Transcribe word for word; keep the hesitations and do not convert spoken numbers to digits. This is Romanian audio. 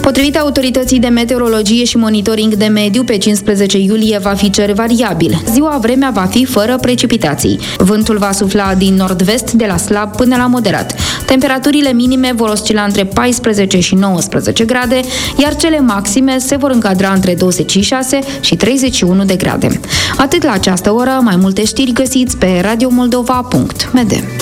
Potrivit autorității de meteorologie și monitoring de mediu, pe cincisprezece iulie va fi cer variabil. Ziua vremea va fi fără precipitații. Vântul va sufla din nord-vest de la slab până la moderat. Temperaturile minime vor oscila între paisprezece și nouăsprezece grade, iar cele maxime se vor încadra între douăzeci și șase și treizeci și unu de grade. Atât la această oră, mai multe știri găsiți pe radio moldova punct m d.